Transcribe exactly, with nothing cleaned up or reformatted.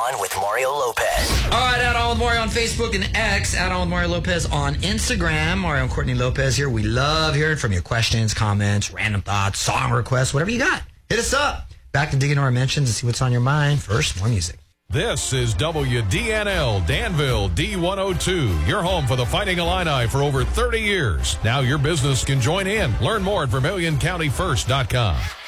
On with Mario Lopez. All right, Out On with Mario on Facebook and X. Out On with Mario Lopez on Instagram. Mario and Courtney Lopez here. We love hearing from you. Questions, comments, random thoughts, song requests, whatever you got. Hit us up. Back to dig into our mentions and see what's on your mind. First, more music. This is W D N L Danville D one oh two, your home for the Fighting Illini for over thirty years. Now your business can join in. Learn more at Vermilion County First dot com.